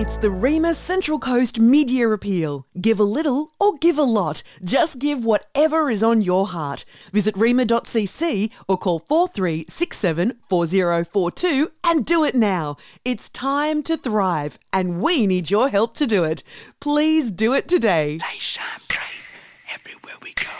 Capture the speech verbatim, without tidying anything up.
It's the REMA Central Coast Media Appeal. Give a little or give a lot. Just give whatever is on your heart. Visit rema dot c c or call four three six seven four zero four two and do it now. It's time to thrive and we need your help to do it. Please do it today. They shine bright everywhere we go.